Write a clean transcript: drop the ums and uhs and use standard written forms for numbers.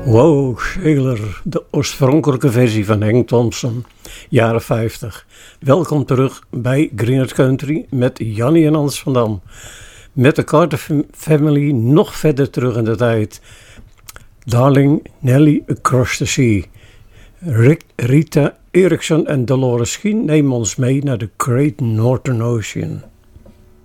Wow, Sailor, de oorspronkelijke versie van Hank Thompson, jaren 50. Welkom terug bij Greenwood Country met Jannie en Hans van Dam. Met de Carter Family nog verder terug in de tijd. Darling Nelly Across the Sea. Rita Erickson en Dolores Skien nemen ons mee naar de Great Northern Ocean.